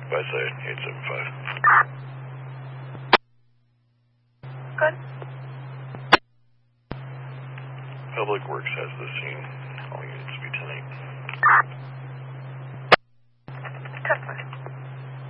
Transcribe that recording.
Westside 875. Good. Public Works has the scene. All units be tonight.